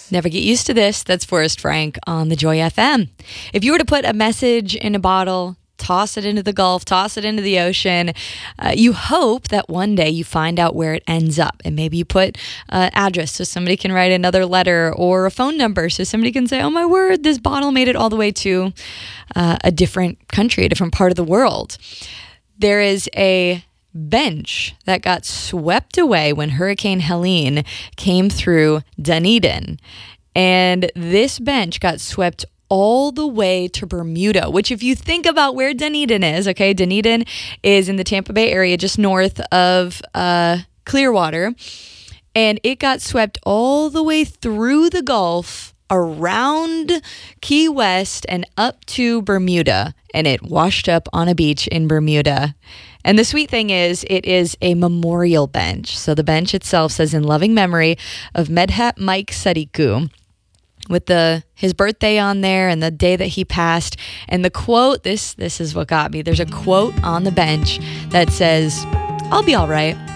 Never get used to this. That's Forrest Frank on the Joy FM. If you were to put a message in a bottle, toss it into the Gulf, toss it into the ocean, you hope that one day you find out where it ends up. And maybe you put an address so somebody can write another letter, or a phone number so somebody can say, oh my word, this bottle made it all the way to a different country, a different part of the world. There is a bench that got swept away when Hurricane Helene came through Dunedin. And this bench got swept all the way to Bermuda, which, if you think about where Dunedin is, okay, Dunedin is in the Tampa Bay area, just north of Clearwater, and it got swept all the way through the Gulf, around Key West, and up to Bermuda, and it washed up on a beach in Bermuda. And the sweet thing is, it is a memorial bench. So the bench itself says, in loving memory of Medhat Mike Sadiku, with his birthday on there and the day that he passed. And the quote, this is what got me. There's a quote on the bench that says, I'll be all right.